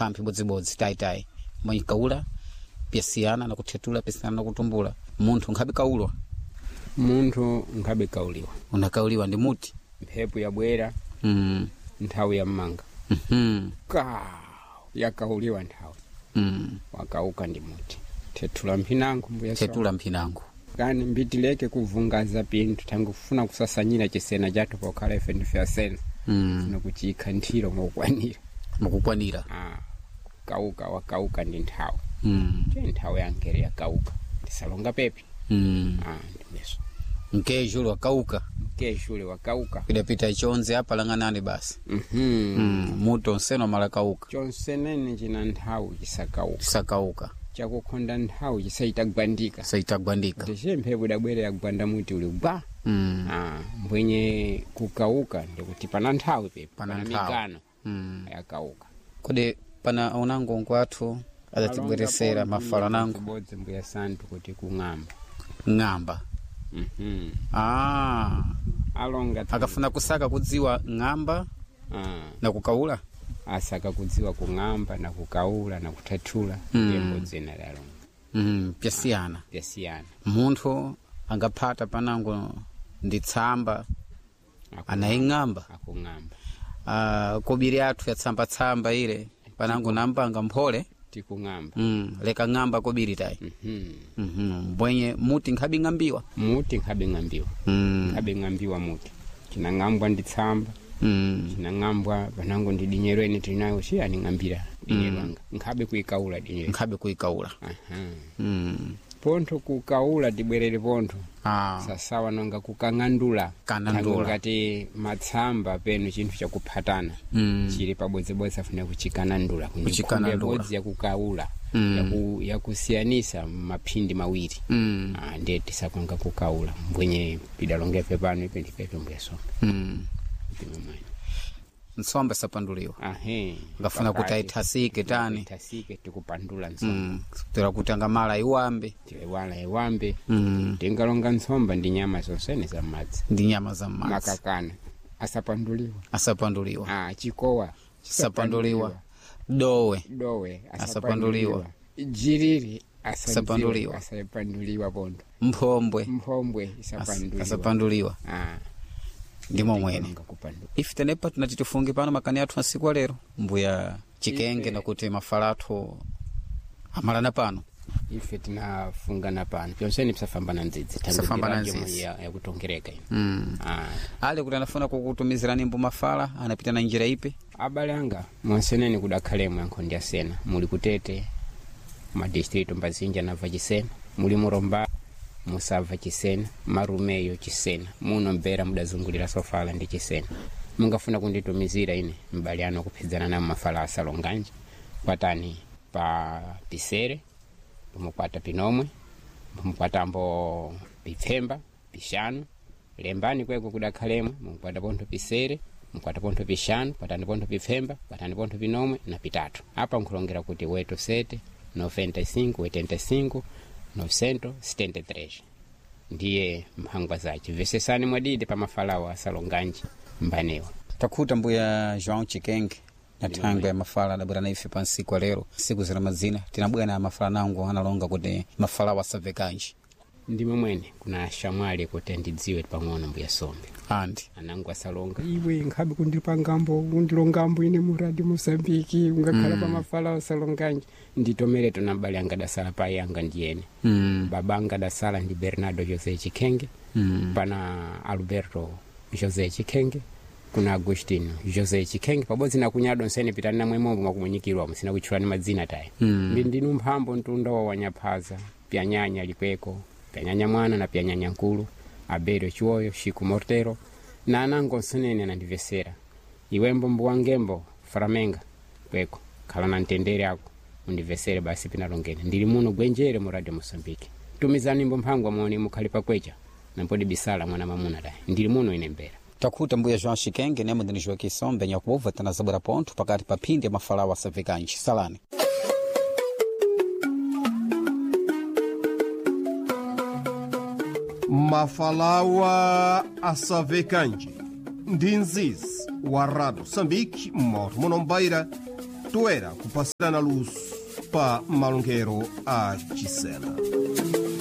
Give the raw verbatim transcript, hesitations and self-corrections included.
pampi bodzibodzi taitai mwenye kaula pyasiyana na kuthetula pyasiyana na kutumbula munthu nkhabe kaulwa munthu nkhabe kauliwa unakauliwa ndi muti mphepo yabwera mm. nthawi ya mmanga mm-hmm. ka yakauliwa nthawi mm. wakauka ndi muti thethula mphinango mbuya thethula mphinango kani mbitileke kuvungaza pinthu tangu kufuna kusasanyira chisena chathu pokhala ife ndife asena mm. nokuchikha nthiro mokwanira mukukwanira ah kauka wakauka ndi nthawi mm. che nthawi yankere yakauka ndisalonga pepi mm. ah ndimeso mkejulu wakauka mkejulu wakauka pidapita ichonze apa lang'anani basi mhm mm. muto nseno mala kauka chonsenene china nthawi chisakauka chisakauka chakukhonda nthawi chisaitagwandika saitagwandika ndishe mphepo dabwere yagwanda muti uli bwa mm. ah mbwenye kukauka ndikuti pana nthawi pepe pana migano mm. yakauka kodi pana unango nkwathu adatibweresera mafala nangu bodze mbuya santu kuti kung'amba ng'amba mhm ah alonga akafuna kusaka kudziwa ng'amba ah na kukaula asaka kudziwa kung'amba na kukaula na kuthathula ndembo dzina lalonga mm pyasiyana pyasiyana munthu angaphata panango nditsamba anaing'amba akung'amba ah kobiri athu yatsamba tsamba ile panango nambanga mphole tikung'amba mm leka ng'amba kobiri tai mhm mhm bwenye muti nkhabi ng'ambiwa muti nkhabe ng'ambiwa mm nkhabe ng'ambiwa muti kinang'ambwa nditsamba mm kinang'ambwa panango ndidinyerweni tinayo si ani ng'ambira dinyerwanga nkhabe kuikaula dinyere nkhabe kuikaula aha mm pontho kukaula tibwerere pontho ah sasawa nonga kukang'andula kanandula ngati matsamba penu chinthu chakuphatana mm. chili pabodzebodzi afuna kuchikanandula kuchikanandula bodzi yakukaula mm. yaku yakusiyanisa maphindi mawiri mm. ah ndiye tisakonga kukaula mbwenye pidalongepe pano ipe ndipepe mbweso mm. ndimwe nsombe sapanduliwa ahe ngafuna kuti aithasike tani itasike tikupandula nsombe mm. tira kutangamala iwambe tiwala iwambe mm. tingalonga nsomba ndi nyama zonsene za madzi ndi nyama za madzi makakana asapanduliwa asapanduliwa ah chikowa sapanduliwa dowe dowe asapanduliwa jiriri asapanduliwa asapanduliwa bondo mphombwe mphombwe isapanduliwa asapanduliwa ah ndimo mwene ife tenepa tunatitifunge pano makani athu masiku lero mbuya chikenge nakuti mafala athu amalana pano ife tinafungana pano pyonseni psafambana ndzidzi psafambana ndzidzi ya, ya kutongereka mm. ah. ale kuti anafuna kukutumizirani mbu mafala anapita na njira ipe abale anga monseneni kudakhalemo yankhondi asena muli kutete madistrict mbazinja nava chisena muli muromba musava chisena marumeyo chisena muno mbera mudazungulira sofala ndi chisena mungafuna kunditumizira ine mbali ano kuphedzana na mafala asalonganje patani pa pisere mukwata pinomwe mukwata mbo pipfemba pishanu lembani kweko kudakhalemo mukwata ponto pisere mukwata ponto pishanu patani ponto pipfemba patani ponto pinomwe na pitatu apa nkulongera kuti weto sete noventa e cinco oitenta e cinco novecentos setenta e três ndiye mphangwa zace vesesani mwadide pa mafalawa asalonganji mbanewa takhuta mbuya João Chikenge na thangwe ya mafala adabwera na ife pa nsiku lero siku zina mazina tinabwera na mafala nangu analonga kuti mafalawa asavekanji ndime mwene kuna shamwali kuti ndidziwe pang'ono mbuya Sombe andi anangu asalonga iwe nkhabe kundipangambo undilongambo ine muradi Mozambiki ungakhala mm. pa mafala asalonganji nditomere tunabali anga dasala pa yanga ndiyene mm. babanga dasala ndi Bernardo José Chikenge mm. pana Alberto José Chikenge kuna Agostino José Chikenge pabodzi na kunyado nsene pitani na mwemombo mwakumunyikirwa musina kuchulani madzina tayi mm. ndi ndinu mphambo ntunda wa wanyaphaza pyanyanya likweko pyanyanya mwana na pyanyanya nkulu Abelio Chiwoyo Chico Mortero na anango nsonene na ndivesera iwembo mbuwangembo Flamenga kweko khala na ntendere ako undivesere basi pinalongene ndili muno gwenjere mu Radio Mozambique tumizani mbo mphangwa muone mukhalipa kwecha na mpodi bisala mwana mamuna dai ndili muno ine mbera takhuta mbuya João Chikenge nemo ndinijwa kisombe nyakubova tanazabura ponto pakati pa phindi mafalawa asavekanji salani mafalawa asavekanji ndinzizi wa Rádio Moçambique moro munombeira toera kupasirana luso pa malonkhero a cisena.